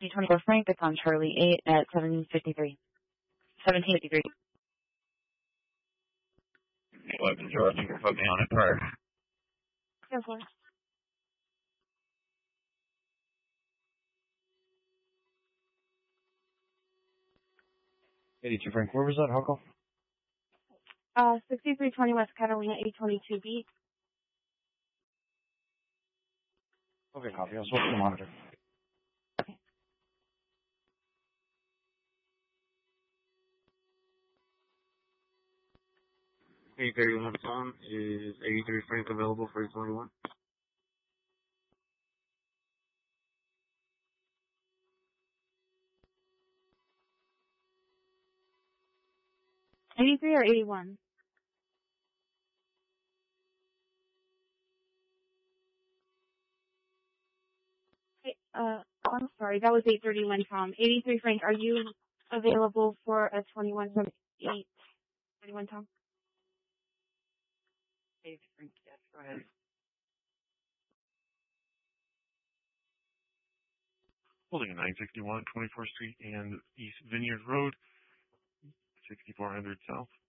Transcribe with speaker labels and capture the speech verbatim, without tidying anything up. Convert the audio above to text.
Speaker 1: twenty-four Frank, it's on Charlie eight at seven fifty-three. seventeen fifty-three.
Speaker 2: eleven George, you can put me on it prior.
Speaker 1: Go for it.
Speaker 3: eighty-two Frank, where was that, Huckle?
Speaker 1: Uh, sixty-three twenty West Catalina, eight twenty-two B.
Speaker 3: Okay, copy. I'll switch the monitor.
Speaker 1: Okay.
Speaker 2: eight thirty-one Tom, is eighty-three Frank available for eight twenty-one?
Speaker 1: eighty-three or eighty-one? Hey, uh, I'm sorry, that was eight thirty-one Tom. eighty-three Frank, are you available for a twenty-one from eight thirty-one Tom? eighty-three Frank, yes, go ahead.
Speaker 4: Holding a nine sixty-one, twenty-fourth Street and East Vineyard Road, sixty-four hundred South.